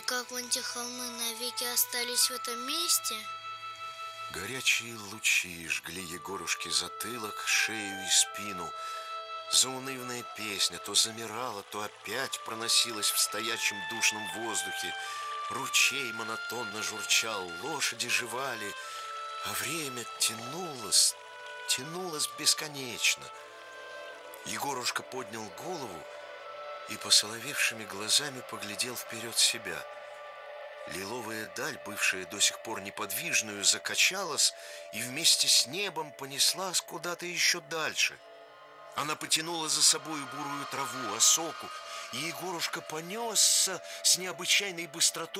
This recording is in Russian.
как вон те холмы навеки остались в этом месте? Горячие лучи жгли Егорушке затылок, шею и спину. Заунывная песня то замирала, то опять проносилась в стоячем душном воздухе. Ручей монотонно журчал, лошади жевали, а время тянулось бесконечно. Егорушка поднял голову и посоловевшими глазами поглядел вперед себя. Лиловая даль, бывшая до сих пор неподвижную, закачалась и вместе с небом понеслась куда-то еще дальше. Она потянула за собою бурую траву, осоку, и Егорушка понесся с необычайной быстротой